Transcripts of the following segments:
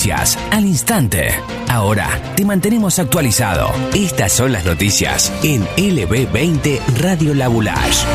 noticias al instante. Ahora te mantenemos actualizado. Estas son las noticias en LB20 Radio La Boulage.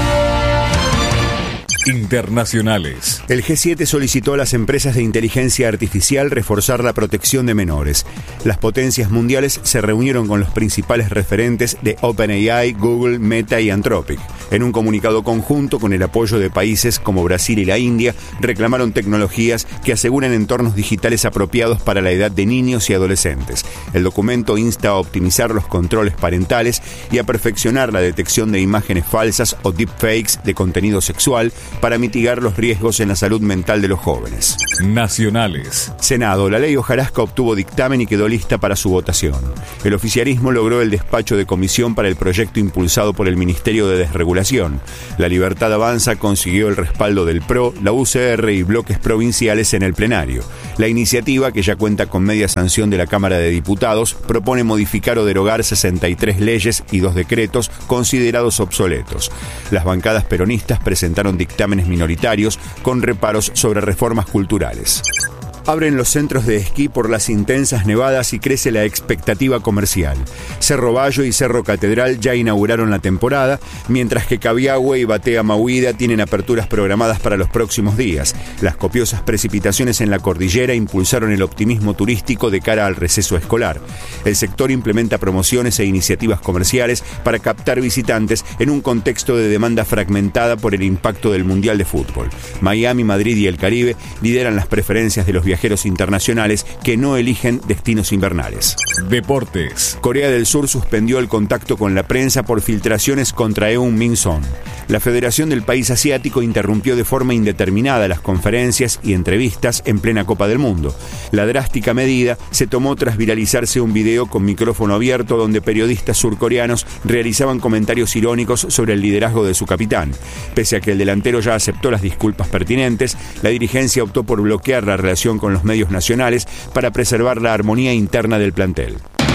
Internacionales. El G7 solicitó a las empresas de inteligencia artificial reforzar la protección de menores. Las potencias mundiales se reunieron con los principales referentes de OpenAI, Google, Meta y Anthropic. En un comunicado conjunto, con el apoyo de países como Brasil y la India, reclamaron tecnologías que aseguren entornos digitales apropiados para la edad de niños y adolescentes. El documento insta a optimizar los controles parentales y a perfeccionar la detección de imágenes falsas o deepfakes de contenido sexual para mitigar los riesgos en la salud mental de los jóvenes. Nacionales. Senado. La ley hojarasca obtuvo dictamen y quedó lista para su votación. El oficialismo logró el despacho de comisión para el proyecto impulsado por el Ministerio de Desregulación. La Libertad Avanza consiguió el respaldo del PRO, la UCR y bloques provinciales en el plenario. La iniciativa, que ya cuenta con media sanción de la Cámara de Diputados, propone modificar o derogar 63 leyes y 2 decretos considerados obsoletos. Las bancadas peronistas presentaron dictámenes minoritarios con reparos sobre reformas culturales. Abren los centros de esquí por las intensas nevadas y crece la expectativa comercial. Cerro Bayo y Cerro Catedral ya inauguraron la temporada, mientras que Cabiahue y Batea Mauida tienen aperturas programadas para los próximos días. Las copiosas precipitaciones en la cordillera impulsaron el optimismo turístico de cara al receso escolar. El sector implementa promociones e iniciativas comerciales para captar visitantes en un contexto de demanda fragmentada por el impacto del Mundial de Fútbol. Miami, Madrid y el Caribe lideran las preferencias de los viajeros internacionales que no eligen destinos invernales. Deportes. Corea del Sur suspendió el contacto con la prensa por filtraciones contra Eun Min-son. La Federación del país asiático interrumpió de forma indeterminada las conferencias y entrevistas en plena Copa del Mundo. La drástica medida se tomó tras viralizarse un video con micrófono abierto donde periodistas surcoreanos realizaban comentarios irónicos sobre el liderazgo de su capitán. Pese a que el delantero ya aceptó las disculpas pertinentes, la dirigencia optó por bloquear la relación con los medios nacionales para preservar la armonía interna del plantel.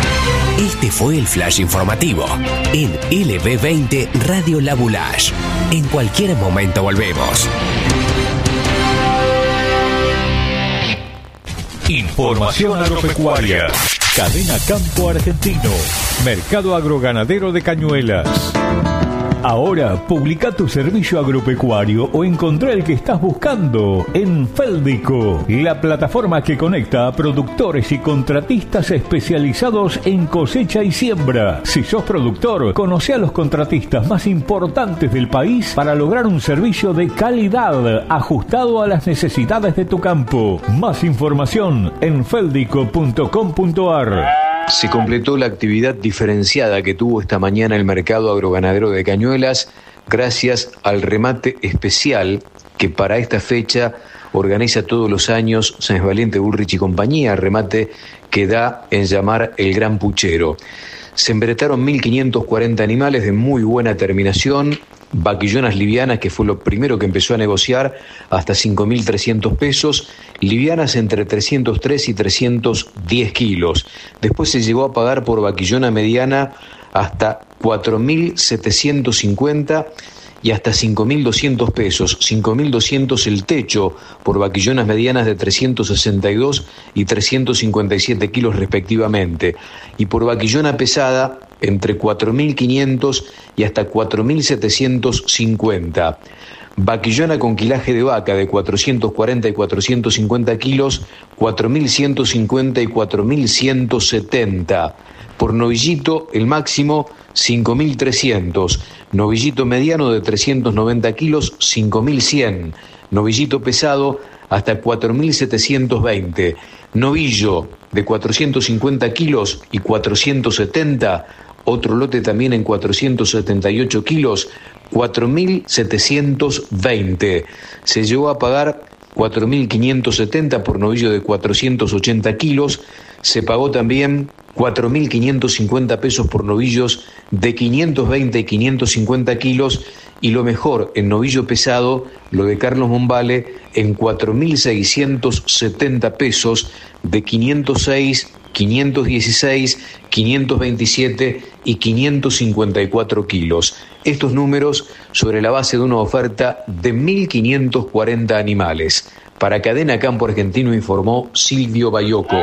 Este fue el flash informativo en LB20 Radio La Boulage. En cualquier momento volvemos. Información agropecuaria. Cadena Campo Argentino. Mercado agroganadero de Cañuelas. Ahora, publica tu servicio agropecuario o encontrá el que estás buscando en Féldico, la plataforma que conecta a productores y contratistas especializados en cosecha y siembra. Si sos productor, conoce a los contratistas más importantes del país para lograr un servicio de calidad ajustado a las necesidades de tu campo. Más información en feldico.com.ar. Se completó la actividad diferenciada que tuvo esta mañana el mercado agroganadero de Cañuelas gracias al remate especial que para esta fecha organiza todos los años Sáenz Valiente, Bullrich y compañía, remate que da en llamar el Gran Puchero. Se embretaron 1.540 animales de muy buena terminación, vaquillonas livianas, que fue lo primero que empezó a negociar, hasta 5.300 pesos, livianas entre 303 y 310 kilos. Después se llegó a pagar por vaquillona mediana hasta 4.750 y hasta 5.200 pesos, 5.200 el techo por vaquillonas medianas de 362 y 357 kilos respectivamente, y por vaquillona pesada entre 4.500 y hasta 4.750. Vaquillona con quilaje de vaca de 440 y 450 kilos, 4.150 y 4.170. Por novillito, el máximo 5.300. Novillito mediano de 390 kilos, 5.100. Novillito pesado hasta 4.720. Novillo de 450 kilos y 470. Otro lote también en 478 kilos, 4.720. Se llegó a pagar 4.570 por novillo de 480 kilos. Se pagó también 4.550 pesos por novillos de 520 y 550 kilos. Y lo mejor, en novillo pesado, lo de Carlos Mombale, en 4.670 pesos de 506, 516, 527 y 554 kilos. Estos números sobre la base de una oferta de 1.540 animales. Para Cadena Campo Argentino informó Silvio Bayoco.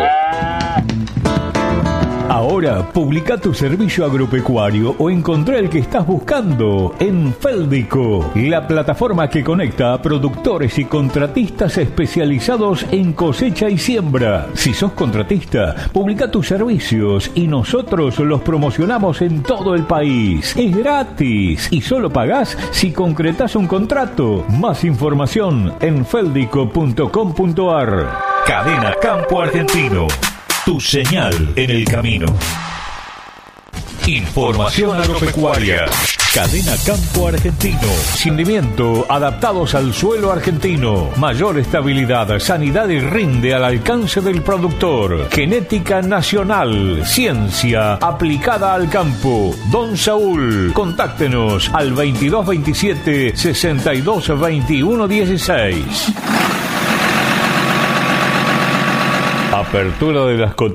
Ahora publica tu servicio agropecuario o encontrá el que estás buscando en Féldico, la plataforma que conecta a productores y contratistas especializados en cosecha y siembra. Si sos contratista, publica tus servicios y nosotros los promocionamos en todo el país. Es gratis y solo pagás si concretás un contrato. Más información en feldico.com.ar. Cadena Campo Argentino. Tu señal en el camino. Información agropecuaria. Cadena Campo Argentino. Cimiento adaptados al suelo argentino. Mayor estabilidad, sanidad y rinde al alcance del productor. Genética nacional. Ciencia aplicada al campo. Don Saúl. Contáctenos al 2227 62 21 16. Apertura de las